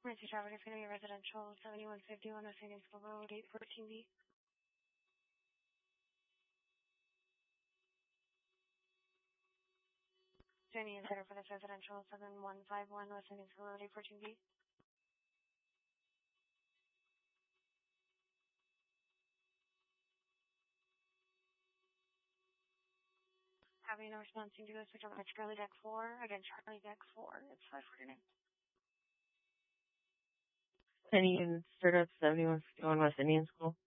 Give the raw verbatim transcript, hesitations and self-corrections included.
Emergency traffic is going to be residential, seventy-one fifty-one West Indian School Road, eight fourteen B. Jenny is headed for this residential, seven one five one West Indian School Road, eight fourteen B. Having no response, you can do a switch over to Charlie Deck four. Again, Charlie Deck four. It's five forty-nine. Any units start up seventy-one fifty-one West Indian School?